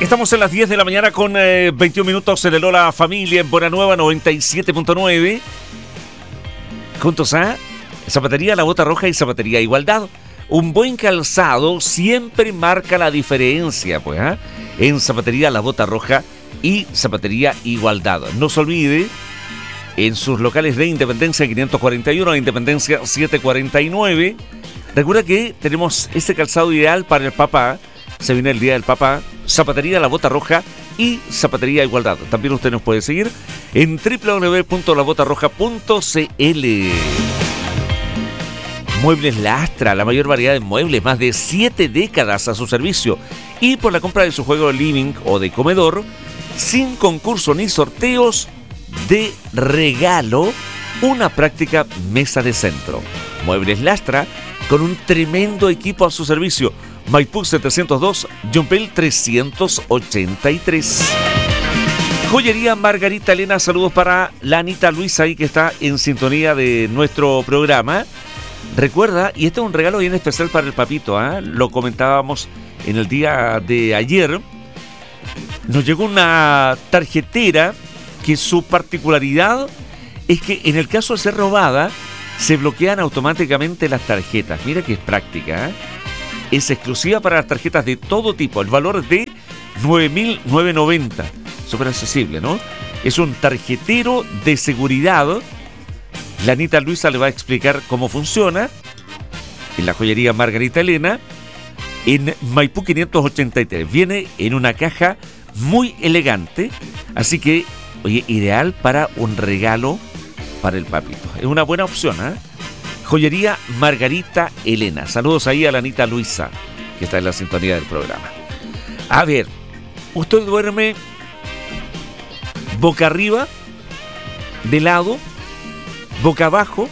Estamos en las 10 de la mañana con 21 minutos en el Hola Familia en Buena Nueva 97.9. Juntos a Zapatería La Bota Roja y Zapatería Igualdad. Un buen calzado siempre marca la diferencia, pues, en Zapatería La Bota Roja y Zapatería Igualdad. No se olvide, en sus locales de Independencia 541 e Independencia 749. Recuerda que tenemos ese calzado ideal para el papá. Se viene el Día del Papá. Zapatería La Bota Roja y Zapatería Igualdad. También usted nos puede seguir en www.labotarroja.cl. Muebles Lastra, la mayor variedad de muebles, más de 7 décadas a su servicio. Y por la compra de su juego de living o de comedor, sin concurso ni sorteos, de regalo, una práctica mesa de centro. Muebles Lastra, con un tremendo equipo a su servicio. Maipú 702, Yumpel 383. Joyería Margarita Elena, saludos para la Anita Luisa ahí que está en sintonía de nuestro programa. Recuerda, y este es un regalo bien especial para el papito, lo comentábamos en el día de ayer. Nos llegó una tarjetera que su particularidad es que en el caso de ser robada, se bloquean automáticamente las tarjetas. Mira que es práctica, Es exclusiva para las tarjetas de todo tipo. El valor es de 9.990. Súper accesible, ¿no? Es un tarjetero de seguridad. La Anita Luisa le va a explicar cómo funciona en la joyería Margarita Elena en Maipú 583. Viene en una caja muy elegante. Así que, oye, ideal para un regalo para el papito. Es una buena opción, Joyería Margarita Elena. Saludos ahí a la Anita Luisa, que está en la sintonía del programa. A ver, ¿usted duerme boca arriba, de lado, boca abajo?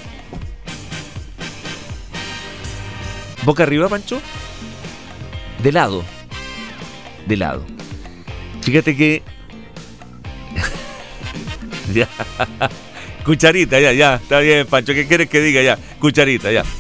¿Boca arriba, Pancho? De lado. De lado. Fíjate que... ya... Cucharita, ya, está bien, Pancho, ¿qué quieres que diga ya? Cucharita, ya.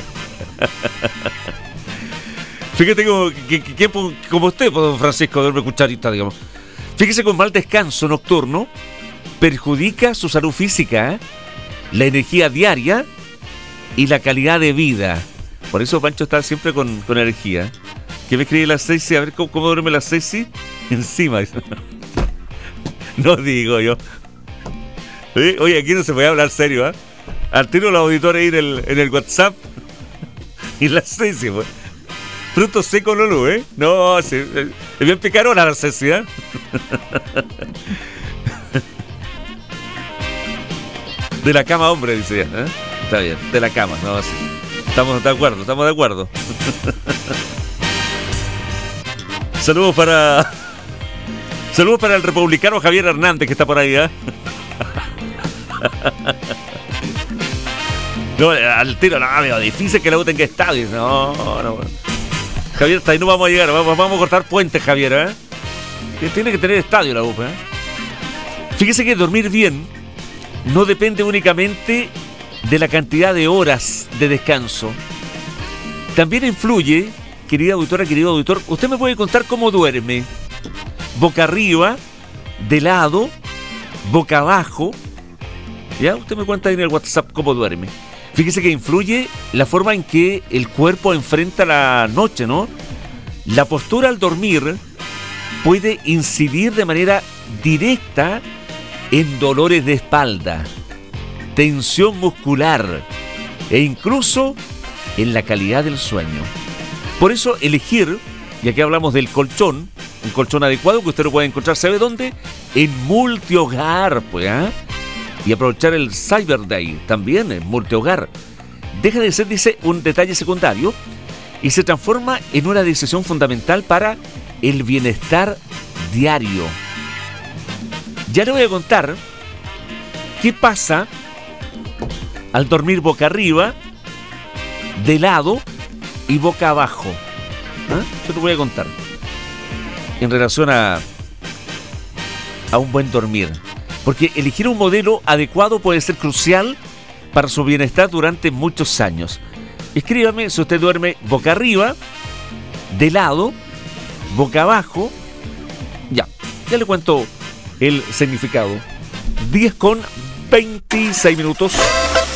Fíjate como usted, don Francisco, duerme cucharita, digamos. Fíjese que un mal descanso nocturno perjudica su salud física, la energía diaria y la calidad de vida. Por eso Pancho está siempre con energía. ¿Qué me escribe la Ceci? A ver cómo duerme la Ceci. Encima. No digo yo. Oye, aquí no se puede hablar serio, Al tiro los auditores ahí en el WhatsApp. Y la Ceci, pues. Fruto seco Lulú, No, sí, es bien picarona la Ceci, De la cama, hombre, dice ella, Está bien, de la cama, no, sí. Estamos de acuerdo. Saludos para el republicano Javier Hernández, que está por ahí, No, al tiro, no, amigo, difícil que la U tenga estadio. No. Javier, hasta ahí no vamos a llegar. Vamos a cortar puentes, Javier, Tiene que tener estadio la U, Fíjese que dormir bien no depende únicamente de la cantidad de horas de descanso. También influye, querida auditora, querido auditor, usted me puede contar cómo duerme. Boca arriba, de lado, boca abajo. Ya, usted me cuenta ahí en el WhatsApp cómo duerme. Fíjese que influye la forma en que el cuerpo enfrenta la noche, ¿no? La postura al dormir puede incidir de manera directa en dolores de espalda, tensión muscular e incluso en la calidad del sueño. Por eso elegir, y aquí hablamos del colchón, un colchón adecuado que usted lo puede encontrar, ¿sabe dónde? En Multihogar, pues, Y aprovechar el Cyber Day también en Multihogar. Deja de ser, dice, un detalle secundario y se transforma en una decisión fundamental para el bienestar diario. Ya le voy a contar qué pasa al dormir boca arriba, de lado y boca abajo. Yo te voy a contar en relación a un buen dormir. Porque elegir un modelo adecuado puede ser crucial para su bienestar durante muchos años. Escríbame si usted duerme boca arriba, de lado, boca abajo Ya le cuento el significado. 10 con 26 minutos.